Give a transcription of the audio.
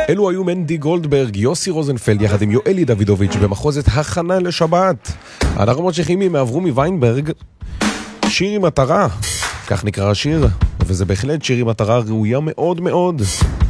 אלו היו מנדי גולדברג, יוסי רוזנפלד יחד עם יואלי דוידוביץ' במחוזת הכנה לשבת. אנחנו ממשיכים עם אברומי ויינברג, שיר עם מטרה, כך נקרא השיר, וזה בהחלט שיר עם מטרה ראויה מאוד מאוד.